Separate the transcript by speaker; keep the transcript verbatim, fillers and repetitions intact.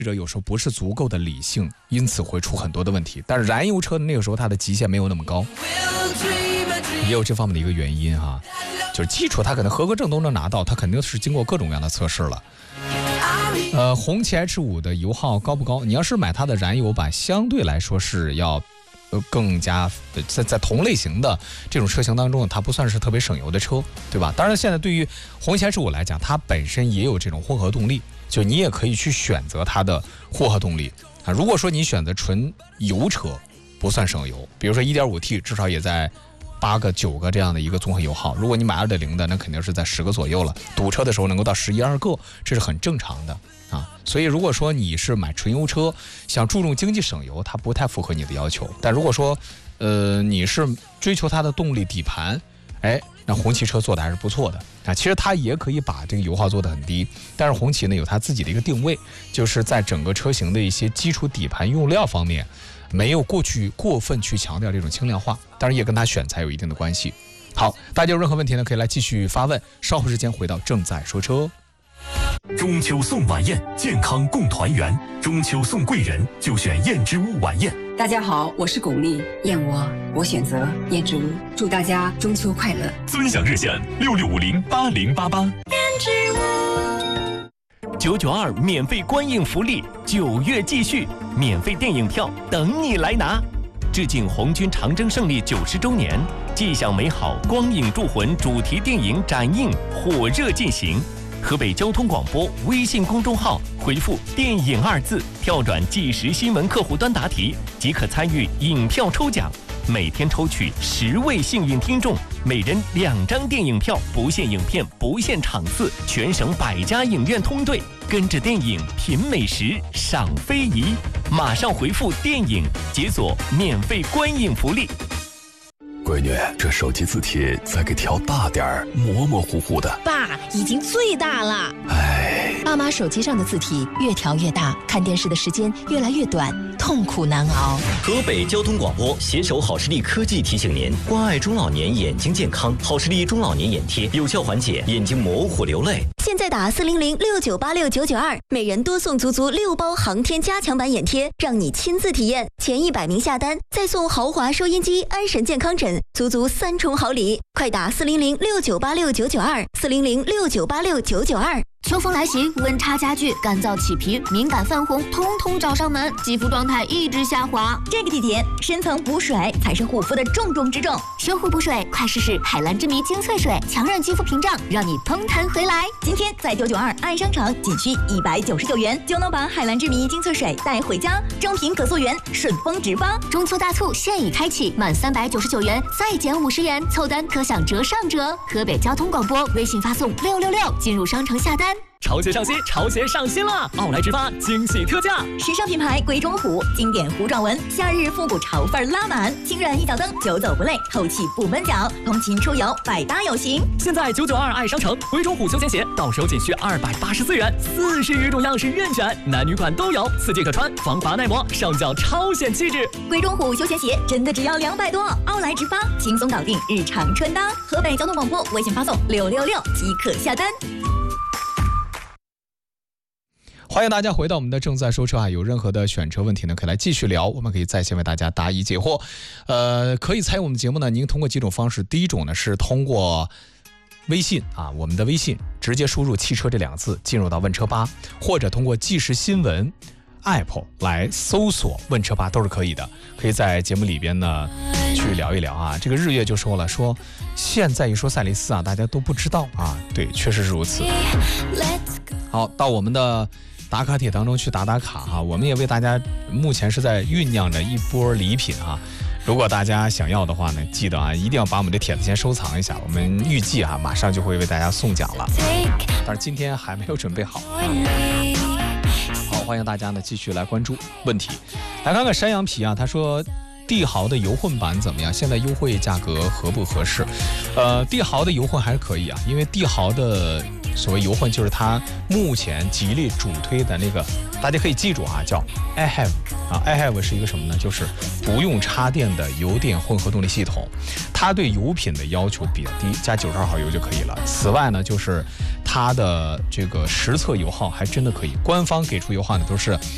Speaker 1: 者有时候不是足够的理性，因此会出很多的问题。但是燃油车那个时候它的极限没有那么高，也有这方面的一个原因哈、啊，就是基础它可能合格证都能拿到，它肯定是经过各种各样的测试了。呃，红旗 H 五 的油耗高不高？你要是买它的燃油版，相对来说是要呃更加在在同类型的这种车型当中，它不算是特别省油的车，对吧？当然，现在对于红旗 H 五 来讲，它本身也有这种混合动力，就你也可以去选择它的混合动力啊。如果说你选择纯油车，不算省油，比如说 一点五 T 至少也在八个九个这样的一个综合油耗，如果你买 二点零 的，那肯定是在十个左右了，堵车的时候能够到十一二个，这是很正常的啊。所以如果说你是买纯油车，想注重经济省油，它不太符合你的要求。但如果说呃你是追求它的动力底盘，哎，那红旗车做的还是不错的啊。其实它也可以把这个油耗做得很低，但是红旗呢有它自己的一个定位，就是在整个车型的一些基础底盘用料方面没有过去过分去强调这种轻量化，当然也跟它选材有一定的关系。好，大家有任何问题呢，可以来继续发问。稍后时间回到正在说车。
Speaker 2: 中秋送晚宴，健康共团圆。中秋送贵人，就选燕之屋晚宴。
Speaker 3: 大家好，我是巩俐，燕窝我选择燕之屋。祝大家中秋快乐！
Speaker 2: 尊享热线六六五零八零八八。
Speaker 3: 燕之屋
Speaker 4: 九九二免费观影福利，九月继续，免费电影票等你来拿。致敬红军长征胜利九十周年，既享美好光影铸魂主题电影展映火热进行。河北交通广播微信公众号回复“电影”二字，跳转即时新闻客户端答题，即可参与影票抽奖。每天抽取十位幸运听众，每人两张电影票，不限影片，不限场次，全省百家影院通兑，跟着电影品美食，赏非遗。马上回复“电影”，解锁免费观影福利。
Speaker 5: 闺女，这手机字体再给调大点儿，模模糊糊的。
Speaker 6: 爸，已经最大了。
Speaker 5: 哎，
Speaker 6: 爸妈手机上的字体越调越大，看电视的时间越来越短，痛苦难熬。
Speaker 7: 河北交通广播携手好视力科技提醒您：关爱中老年眼睛健康，好视力中老年眼贴有效缓解眼睛模糊流泪。
Speaker 8: 现在打四零零六九八六九九二，每人多送足足六包航天加强版眼贴，让你亲自体验。前一百名下单，再送豪华收音机、安神健康枕，足足三重好礼！快打四零零六九八六九九二，四零零六九八六九九二。
Speaker 9: 秋风来袭，温差加剧，干燥起皮、敏感泛红，通通找上门，肌肤状态一直下滑。
Speaker 8: 这个季节，深层补水才是护肤的重中之重。
Speaker 9: 修护补水，快试试海蓝之谜精粹水，强韧肌肤屏障，让你嘭弹回来。
Speaker 8: 今天在九九二爱商场，仅需一百九十九元就能把海蓝之谜精粹水带回家，正品可溯源，顺丰直发。
Speaker 9: 中秋大促现已开启，满三百九十九元再减五十元，凑单可享折上折。河北交通广播微信发送六六六进入商城下单。
Speaker 4: 潮鞋上新，潮鞋上新了！奥莱直发惊喜特价，
Speaker 8: 时尚品牌鬼冢虎，经典糊状纹，夏日复古潮范拉满，轻软一脚蹬，久走不累，透气不闷脚，通勤出游百搭有型。
Speaker 4: 现在九九二爱商城，鬼冢虎休闲鞋到手仅需二百八十四元，四十余种样式任选，男女款都有，四季可穿，防滑耐磨，上脚超显气质。
Speaker 8: 鬼冢虎休闲鞋真的只要两百多，奥莱直发轻松搞定日常穿搭。河北交通广播微信发送六六六即可下单。
Speaker 1: 欢迎大家回到我们的正在说车啊，有任何的选车问题呢，可以来继续聊，我们可以在线为大家答疑解惑。呃，可以参与我们节目呢，您通过几种方式，第一种呢是通过微信啊，我们的微信直接输入汽车这两个字进入到问车吧，或者通过即时新闻 App 来搜索问车吧都是可以的，可以在节目里边呢去聊一聊啊。这个日月就说了，说现在一说赛力斯啊，大家都不知道啊，对，确实是如此。好，到我们的打卡帖当中去打打卡哈，我们也为大家目前是在酝酿着一波礼品啊。如果大家想要的话呢，记得啊，一定要把我们的帖子先收藏一下，我们预计啊马上就会为大家送奖了，但是今天还没有准备好。好，欢迎大家呢继续来关注问题。来看看山羊皮啊，他说帝豪的油混版怎么样？现在优惠价格合不合适？呃，帝豪的油混还是可以啊，因为帝豪的所谓油混就是它目前吉利主推的那个，大家可以记住啊，叫 i have 啊 i have 是一个什么呢？就是不用插电的油电混合动力系统，它对油品的要求比较低，加九十二号油就可以了。此外呢，就是它的这个实测油耗还真的可以，官方给出油耗呢都是